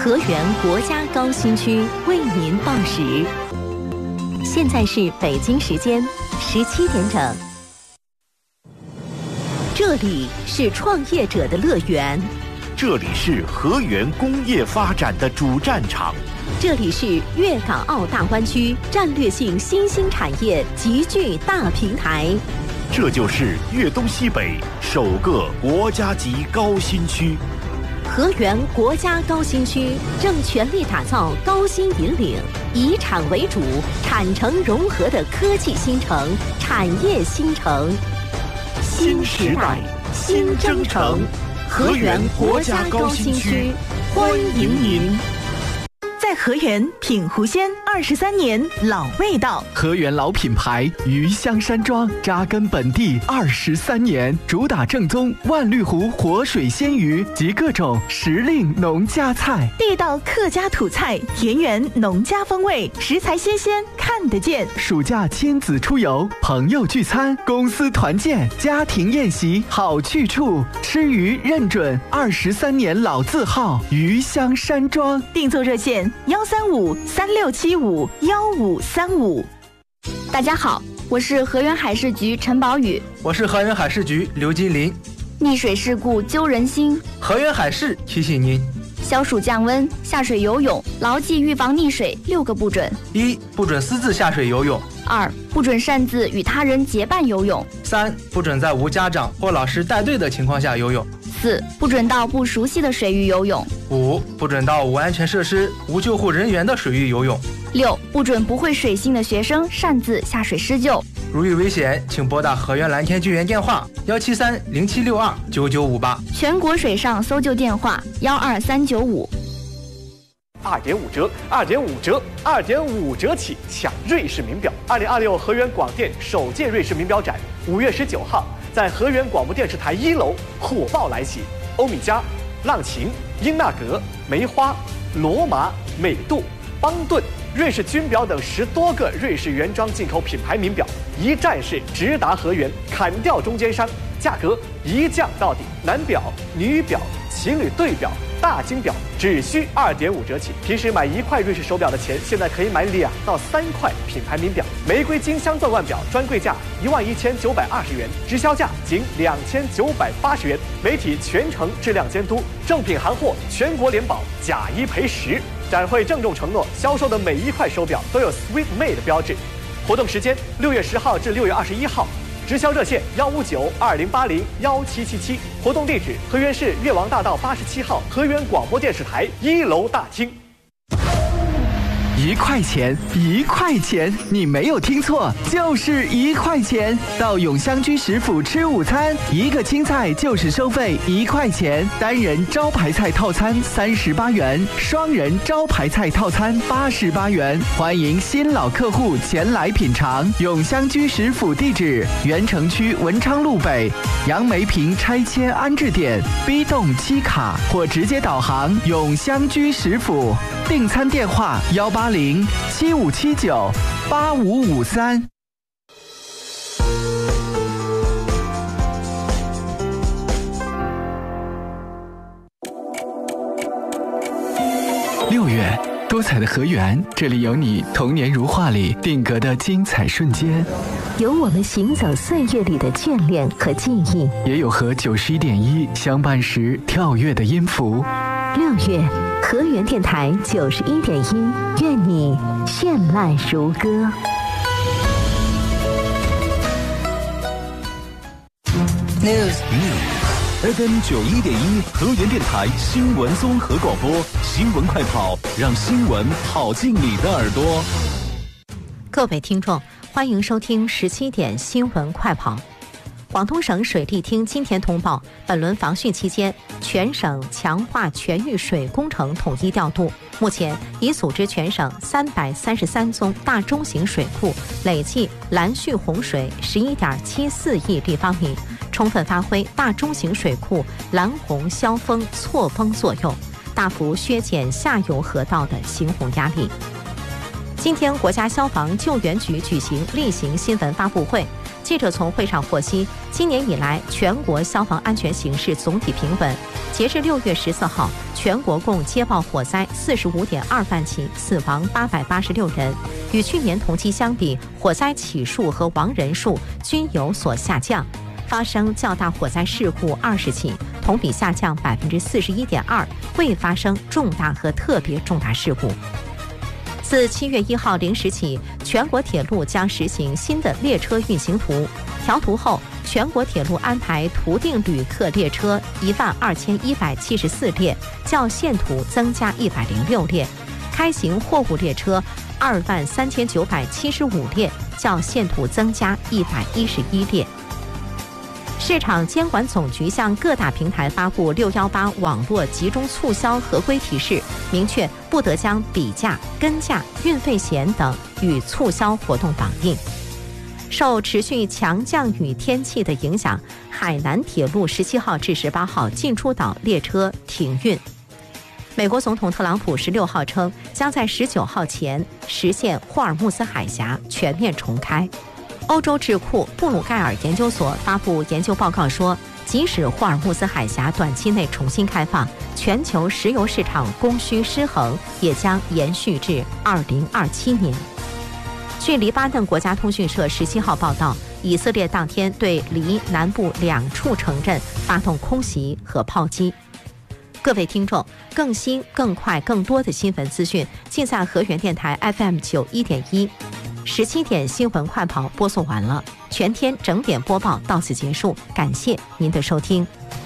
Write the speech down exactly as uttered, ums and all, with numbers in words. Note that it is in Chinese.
河源国家高新区为您报时。现在是北京时间十七点整。这里是创业者的乐园， 这里是河源工业发展的主战场， 这里是粤港澳大湾区战略性新兴产业集聚大平台， 这就是粤东西北首个国家级高新区。 河源国家高新区正全力打造高新引领、以产为主、产城融合的科技新城、产业新城。 新时代，新征程，河源国家高新区，欢迎您。 在河源品湖鲜二十三年老味道， 河源老品牌鱼香山庄扎根本地二十三年，主打正宗万绿湖活水鲜鱼及各种时令农家菜， 地道客家土菜，田园农家风味，食材新鲜看得见。 暑假亲子出游、朋友聚餐、公司团建、家庭宴席好去处，吃鱼认准二十三年老字号鱼香山庄。 订座热线幺三五三六七五幺五三五。 大家好，我是河源海事局陈宝宇。 我是河源海事局刘金林。 溺水事故揪人心， 河源海事提醒您： 消暑降温，下水游泳，牢记预防溺水六个不准： 一、不准私自下水游泳； 二、不准擅自与他人结伴游泳； 三、不准在无家长或老师带队的情况下游泳； 四、不准到不熟悉的水域游泳； 五、不准到无安全设施、无救护人员的水域游泳； 六、不准不会水性的学生擅自下水施救。 如遇危险，请拨打河源蓝天救援电话幺七三零七六二九九五八， 全国水上搜救电话幺二三九五。 二点五折，二点五折，二点五折起抢瑞士名表！二零二六河源广电首届瑞士名表展，五月十九号在河源广播电视台一楼火爆来袭，欧米茄、浪琴、英纳格、梅花、罗马、美度、邦顿、瑞士军表等十多个瑞士原装进口品牌名表，一站式直达河源，砍掉中间商，价格一降到底。男表、女表、情侣对表、大金表只需二点五折起。平时买一块瑞士手表的钱，现在可以买两到三块品牌名表。玫瑰金镶钻腕表专柜价一万一千九百二十元，直销价仅两千九百八十元。媒体全程质量监督，正品行货全国联保，假一赔十。展会郑重承诺，销售的每一块手表都有 Sweet Made 标志。活动时间六月十号至六月二十一号。直销热线幺五九二零八零幺七七七，活动地址河源市越王大道八十七号河源广播电视台一楼大厅。 一块钱，一块钱，你没有听错，就是一块钱。到永香居食府吃午餐，一个青菜就是收费一块钱，单人招牌菜套餐三十八元，双人招牌菜套餐八十八元。欢迎新老客户前来品尝。永香居食府地址：原城区文昌路北杨梅坪拆迁安置点 B 栋七卡，或直接导航永香居食府。订餐电话幺八零七五七九八五五三。六月，多彩的河源，这里有你童年如画里定格的精彩瞬间， 有我们行走岁月里的眷恋和记忆， 也有和九十一点一相伴时跳跃的音符。 六月，河源电台九十一点一，愿你绚烂如歌。 News F M 九一点一，河源电台新闻综合广播，新闻快跑，让新闻跑进你的耳朵。 各位听众，欢迎收听十七点新闻快跑。广东省水利厅今天通报，本轮防汛期间，全省强化全域水工程统一调度，目前已组织全省三百三十三宗大中型水库累计拦蓄洪水十一点七四亿立方米，充分发挥大中型水库拦洪消峰错峰作用，大幅削减下游河道的行洪压力。今天，国家消防救援局举行例行新闻发布会。 记者从会上获悉，今年以来全国消防安全形势总体平稳。截至六月十四号，全国共接报火灾四十五点二万起，死亡八百八十六人。与去年同期相比，火灾起数和亡人数均有所下降。发生较大火灾事故二十起，同比下降百分之四十一点二，未发生重大和特别重大事故。自七月一号零时起，全国铁路将实行新的列车运行图。调图后，全国铁路安排图定旅客列车一万二千一百七十四列，较现图增加一百零六列；开行货物列车二万三千九百七十五列，较现图增加一百一十一列。市场监管总局向各大平台发布六一八网络集中促销合规提示，明确不得将比价、跟价、运费险等与促销活动绑定。受持续强降雨天气的影响，海南铁路十七号至十八号进出岛列车停运。美国总统特朗普十六号称，将在十九号前实现霍尔木兹海峡全面重开。欧洲智库布鲁盖尔研究所发布研究报告说，即使霍尔木兹海峡短期内重新开放，全球石油市场供需失衡也将延续至二零二七年。据黎巴嫩国家通讯社十七号报道，以色列当天对黎南部两处城镇发动空袭和炮击。各位听众，更新、更快、更多的新闻资讯，尽在和源电台 F M 九一点一。十七点新闻快跑播送完了，全天整点播报到此结束，感谢您的收听。